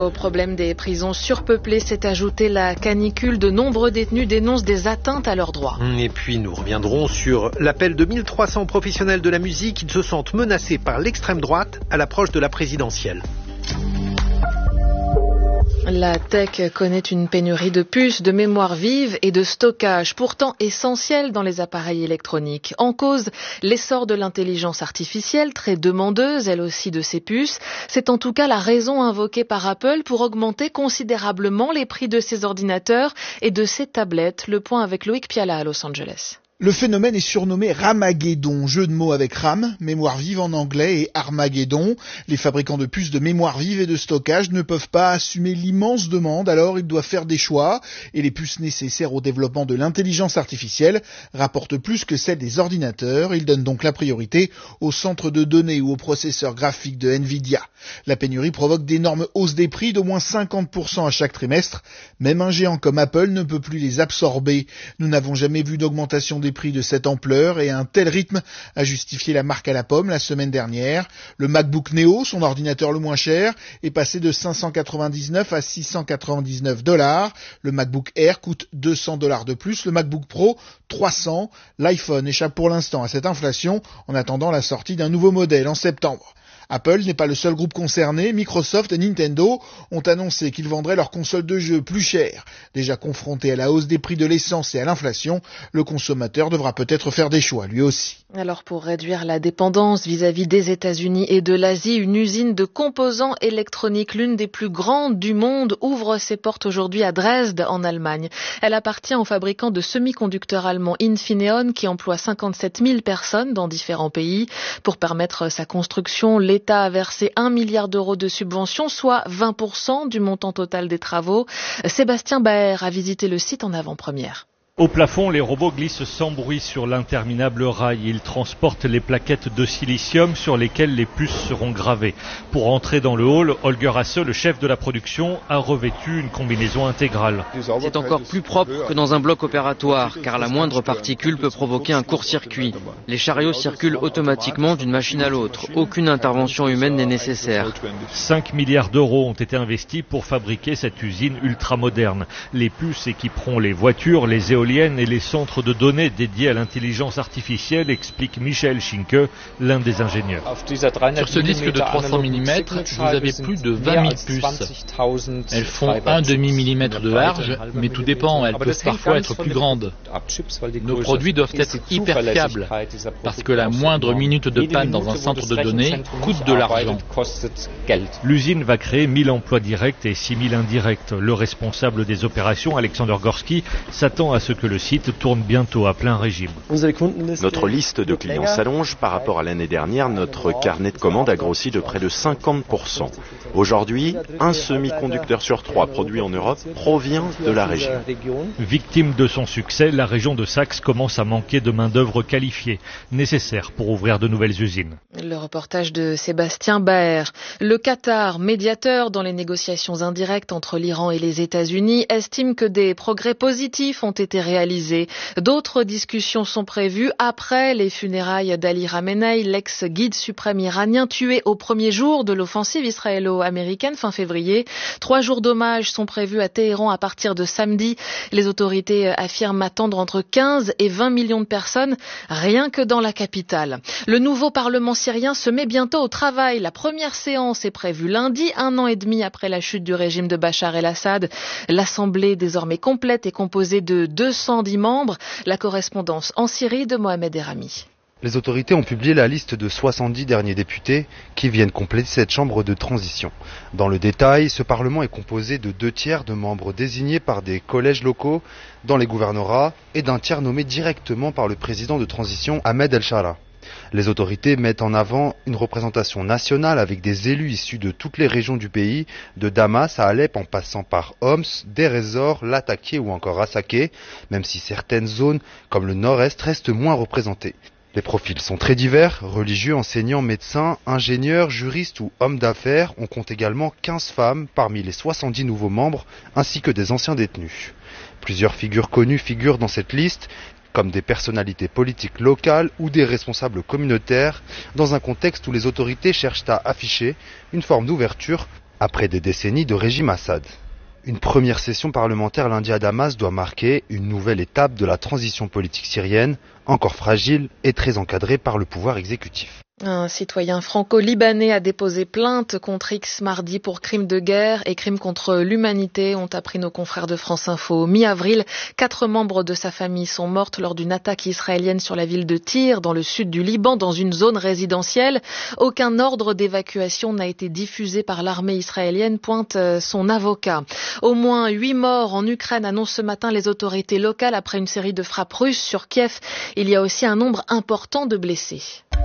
Au problème des prisons surpeuplées s'est ajoutée la canicule. De nombreux détenus dénoncent des atteintes à leurs droits. Et puis nous reviendrons sur l'appel de 1300 professionnels de la musique qui se sentent menacés par l'extrême droite à l'approche de la présidentielle. La tech connaît une pénurie de puces, de mémoire vive et de stockage, pourtant essentiels dans les appareils électroniques. En cause, l'essor de l'intelligence artificielle, très demandeuse, elle aussi, de ces puces. C'est en tout cas la raison invoquée par Apple pour augmenter considérablement les prix de ses ordinateurs et de ses tablettes. Le point avec Loïc Piala à Los Angeles. Le phénomène est surnommé Ramageddon, jeu de mots avec RAM, mémoire vive en anglais, et Armageddon. Les fabricants de puces de mémoire vive et de stockage ne peuvent pas assumer l'immense demande, alors ils doivent faire des choix. Et les puces nécessaires au développement de l'intelligence artificielle rapportent plus que celles des ordinateurs. Ils donnent donc la priorité aux centres de données ou aux processeurs graphiques de Nvidia. La pénurie provoque d'énormes hausses des prix d'au moins 50% à chaque trimestre. Même un géant comme Apple ne peut plus les absorber. Nous n'avons jamais vu d'augmentation des prix de cette ampleur et un tel rythme a justifié la marque à la pomme la semaine dernière. Le MacBook Neo, son ordinateur le moins cher, est passé de 599 à 699 $. Le MacBook Air coûte 200 $ de plus, le MacBook Pro 300. L'iPhone échappe pour l'instant à cette inflation en attendant la sortie d'un nouveau modèle en septembre. Apple n'est pas le seul groupe concerné. Microsoft et Nintendo ont annoncé qu'ils vendraient leurs consoles de jeux plus chères. Déjà confronté à la hausse des prix de l'essence et à l'inflation, le consommateur devra peut-être faire des choix, lui aussi. Alors pour réduire la dépendance vis-à-vis des États-Unis et de l'Asie, une usine de composants électroniques, l'une des plus grandes du monde, ouvre ses portes aujourd'hui à Dresde, en Allemagne. Elle appartient au fabricant de semi-conducteurs allemand Infineon, qui emploie 57 000 personnes dans différents pays. Pour permettre sa construction, l'État a versé 1 milliard d'euros de subventions, soit 20% du montant total des travaux. Sébastien Baer a visité le site en avant-première. Au plafond, les robots glissent sans bruit sur l'interminable rail. Ils transportent les plaquettes de silicium sur lesquelles les puces seront gravées. Pour entrer dans le hall, Holger Hasse, le chef de la production, a revêtu une combinaison intégrale. C'est encore plus propre que dans un bloc opératoire, car la moindre particule peut provoquer un court-circuit. Les chariots circulent automatiquement d'une machine à l'autre. Aucune intervention humaine n'est nécessaire. 5 milliards d'euros ont été investis pour fabriquer cette usine ultramoderne. Les puces équiperont les voitures, les éoliennes et les centres de données dédiés à l'intelligence artificielle, explique Michael Schinke, l'un des ingénieurs. Sur ce disque de 300 mm, vous avez plus de 20 000 puces. Elles font un demi-millimètre de large, mais tout dépend, elles peuvent parfois être plus grandes. Nos produits doivent être hyper fiables, parce que la moindre minute de panne dans un centre de données coûte de l'argent. L'usine va créer 1000 emplois directs et 6000 indirects. Le responsable des opérations, Alexander Gorski, s'attend à ce que le site tourne bientôt à plein régime. Notre liste de clients s'allonge. Par rapport à l'année dernière, notre carnet de commandes a grossi de près de 50%. Aujourd'hui, un semi-conducteur sur 3 produit en Europe provient de la région. Victime de son succès, la région de Saxe commence à manquer de main-d'œuvre qualifiée, nécessaire pour ouvrir de nouvelles usines. Le reportage de Sébastien Baer. Le Qatar, médiateur dans les négociations indirectes entre l'Iran et les États-Unis, estime que des progrès positifs ont été réalisés. D'autres discussions sont prévues après les funérailles d'Ali Khamenei, l'ex-guide suprême iranien tué au premier jour de l'offensive israélo-américaine fin février. 3 jours d'hommage sont prévus à Téhéran à partir de samedi. Les autorités affirment attendre entre 15 et 20 millions de personnes, rien que dans la capitale. Le nouveau Parlement syrien se met bientôt au travail. La première séance est prévue lundi, 1 an et demi après la chute du régime de Bachar el-Assad. L'Assemblée, désormais complète, est composée de 210 membres. La correspondance en Syrie de Mohamed Erami. Les autorités ont publié la liste de 70 derniers députés qui viennent compléter cette chambre de transition. Dans le détail, ce Parlement est composé de 2/3 de membres désignés par des collèges locaux dans les gouvernorats et d'un tiers nommé directement par le président de transition Ahmed El-Shara. Les autorités mettent en avant une représentation nationale avec des élus issus de toutes les régions du pays, de Damas à Alep en passant par Homs, Deir ez-Zor, Latakia ou encore Hasakeh, même si certaines zones comme le nord-est restent moins représentées. Les profils sont très divers, religieux, enseignants, médecins, ingénieurs, juristes ou hommes d'affaires. On compte également 15 femmes parmi les 70 nouveaux membres, ainsi que des anciens détenus. Plusieurs figures connues figurent dans cette liste, comme des personnalités politiques locales ou des responsables communautaires, dans un contexte où les autorités cherchent à afficher une forme d'ouverture après des décennies de régime Assad. Une première session parlementaire lundi à Damas doit marquer une nouvelle étape de la transition politique syrienne, encore fragile et très encadrée par le pouvoir exécutif. Un citoyen franco-libanais a déposé plainte contre X mardi pour crimes de guerre et crimes contre l'humanité, ont appris nos confrères de France Info. Mi-avril, 4 membres de sa famille sont mortes lors d'une attaque israélienne sur la ville de Tyr, dans le sud du Liban, dans une zone résidentielle. Aucun ordre d'évacuation n'a été diffusé par l'armée israélienne, pointe son avocat. Au moins 8 morts en Ukraine, annoncent ce matin les autorités locales après une série de frappes russes sur Kiev. Il y a aussi un nombre important de blessés.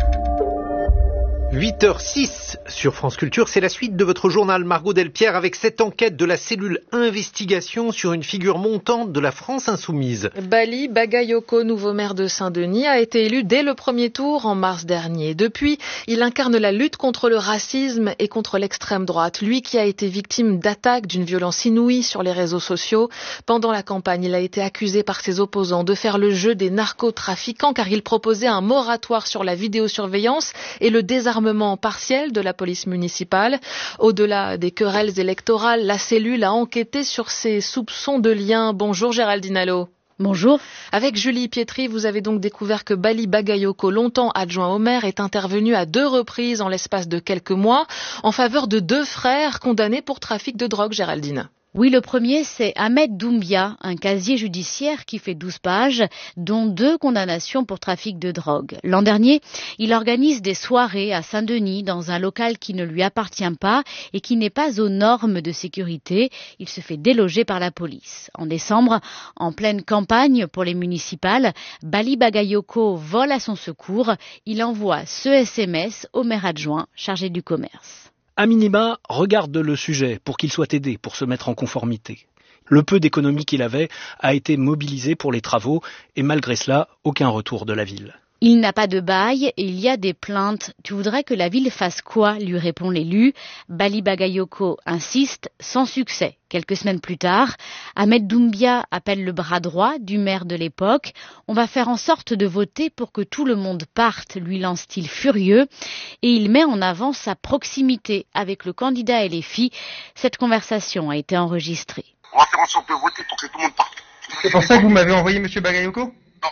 8h06 sur France Culture, c'est la suite de votre journal Margot Delpierre avec cette enquête de la cellule investigation sur une figure montante de la France insoumise. Bali Bagayoko, nouveau maire de Saint-Denis, a été élu dès le premier tour en mars dernier. Depuis, il incarne la lutte contre le racisme et contre l'extrême droite. Lui qui a été victime d'attaques d'une violence inouïe sur les réseaux sociaux. Pendant la campagne, il a été accusé par ses opposants de faire le jeu des narcotrafiquants car il proposait un moratoire sur la vidéosurveillance et le désarmement partiel de la police municipale. Au-delà des querelles électorales, la cellule a enquêté sur ces soupçons de lien. Bonjour Géraldine Allo. Bonjour. Avec Julie Pietri, vous avez donc découvert que Bali Bagayoko, longtemps adjoint au maire, est intervenu à 2 reprises en l'espace de quelques mois en faveur de 2 frères condamnés pour trafic de drogue, Géraldine. Oui, le premier, c'est Ahmed Doumbia, un casier judiciaire qui fait 12 pages, dont 2 condamnations pour trafic de drogue. L'an dernier, il organise des soirées à Saint-Denis dans un local qui ne lui appartient pas et qui n'est pas aux normes de sécurité. Il se fait déloger par la police. En décembre, en pleine campagne pour les municipales, Bali Bagayoko vole à son secours. Il envoie ce SMS au maire adjoint chargé du commerce. À minima, regarde le sujet pour qu'il soit aidé pour se mettre en conformité. Le peu d'économie qu'il avait a été mobilisé pour les travaux et malgré cela, aucun retour de la ville. Il n'a pas de bail et il y a des plaintes. Tu voudrais que la ville fasse quoi, lui répond l'élu. Bali Bagayoko insiste, sans succès. Quelques semaines plus tard, Ahmed Doumbia appelle le bras droit du maire de l'époque. On va faire en sorte de voter pour que tout le monde parte, lui lance-t-il furieux. Et il met en avant sa proximité avec le candidat LFI. Cette conversation a été enregistrée. On va faire en sorte de voter pour que tout le monde parte. C'est pour ça que vous m'avez envoyé M. Bagayoko ? Non,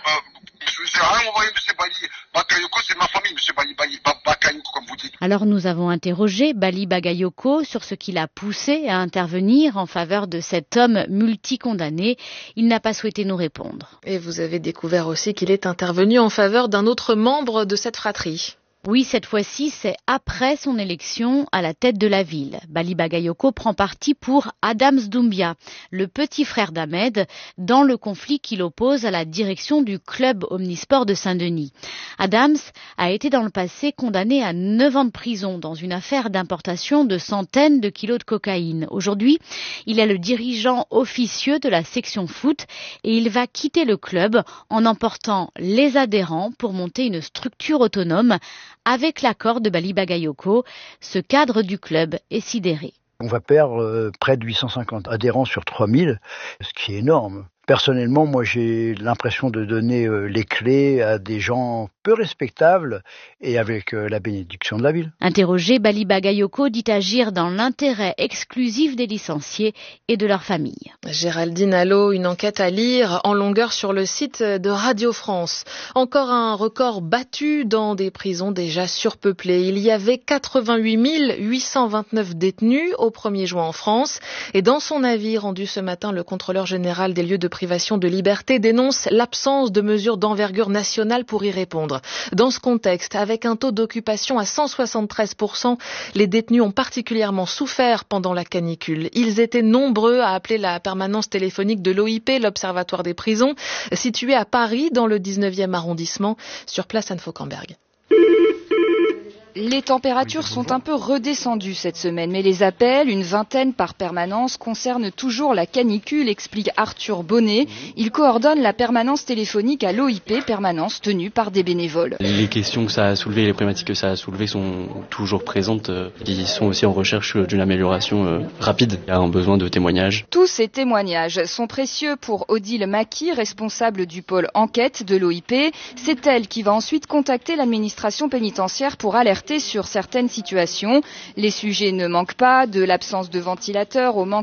je n'ai rien envoyé M. Bali Bagayoko, c'est ma famille, M. Bali Bagayoko, comme vous dites. Alors nous avons interrogé Bali Bagayoko sur ce qui l'a poussé à intervenir en faveur de cet homme multicondamné. Il n'a pas souhaité nous répondre. Et vous avez découvert aussi qu'il est intervenu en faveur d'un autre membre de cette fratrie. Oui, cette fois-ci, c'est après son élection à la tête de la ville. Bali Bagayoko prend parti pour Adams Doumbia, le petit frère d'Ahmed, dans le conflit qui l'oppose à la direction du club omnisport de Saint-Denis. Adams a été dans le passé condamné à 9 ans de prison dans une affaire d'importation de centaines de kilos de cocaïne. Aujourd'hui, il est le dirigeant officieux de la section foot et il va quitter le club en emportant les adhérents pour monter une structure autonome. Avec l'accord de Bali Bagayoko, ce cadre du club est sidéré. On va perdre près de 850 adhérents sur 3000, ce qui est énorme. Personnellement, moi j'ai l'impression de donner les clés à des gens peu respectables et avec la bénédiction de la ville. Interrogé, Bali Bagayoko dit agir dans l'intérêt exclusif des licenciés et de leurs familles. Géraldine Allo, une enquête à lire en longueur sur le site de Radio France. Encore un record battu dans des prisons déjà surpeuplées. Il y avait 88 829 détenus au 1er juin en France. Et dans son avis rendu ce matin, le contrôleur général des lieux de privation de liberté dénonce l'absence de mesures d'envergure nationale pour y répondre. Dans ce contexte, avec un taux d'occupation à 173%, les détenus ont particulièrement souffert pendant la canicule. Ils étaient nombreux à appeler la permanence téléphonique de l'OIP, l'Observatoire des prisons, situé à Paris dans le 19e arrondissement. Sur place, Anne Fauquemberg. Les températures sont un peu redescendues cette semaine, mais les appels, une vingtaine par permanence, concernent toujours la canicule, explique Arthur Bonnet. Il coordonne la permanence téléphonique à l'OIP, permanence tenue par des bénévoles. Les questions que ça a soulevées, les problématiques que ça a soulevées sont toujours présentes. Ils sont aussi en recherche d'une amélioration rapide. Il y a un besoin de témoignages. Tous ces témoignages sont précieux pour Odile Maki, responsable du pôle enquête de l'OIP. C'est elle qui va ensuite contacter l'administration pénitentiaire pour alerter alerter sur certaines situations. Les sujets ne manquent pas, de l'absence de ventilateurs au manque